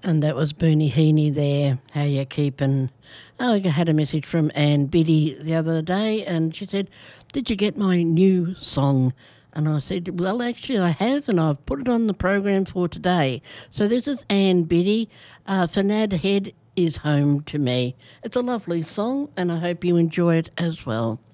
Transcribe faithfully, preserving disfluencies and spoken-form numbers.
And that was Booney Heaney there. How you keeping? Oh, I had a message from Ann Biddy the other day, and she said, "Did you get my new song?" And I said, "Well, actually, I have, and I've put it on the program for today." So this is Ann Biddy. Uh, Fanad Head is home to me. It's a lovely song, and I hope you enjoy it as well.